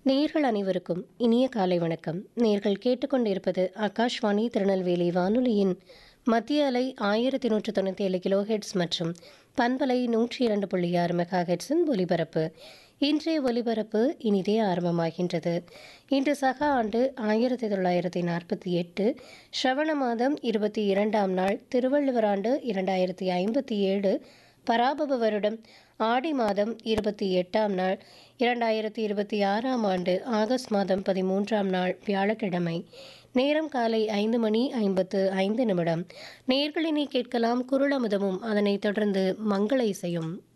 நேயர்கள் அனைவருக்கும் இனிய காலை வணக்கம். நேயர்கள் கேட்டுக்கொண்டிருப்பது ஆகாஷ்வாணி திருநெல்வேலி வானொலியின் மத்திய அலை 1197 கிலோஹெட்ஸ் மற்றும் பண்பலை 102.6 மெகாஹெட்ஸின் ஒலிபரப்பு. இன்றைய ஒலிபரப்பு இனிதே ஆரம்பமாகின்றது. இன்று சக ஆண்டு 1948 ஸ்ரவண மாதம் 22ஆம் நாள், திருவள்ளுவர் ஆண்டு 2057, பராபவ வருடம் ஆடி மாதம் 28ஆம் நாள், 2026ஆம் ஆண்டு ஆகஸ்ட் மாதம் 13ஆம் நாள், வியாழக்கிழமை. நேரம் காலை 5:55. நேயர்களினை கேட்கலாம் குரலமுதமும், அதனைத் தொடர்ந்து மங்கள இசையும்.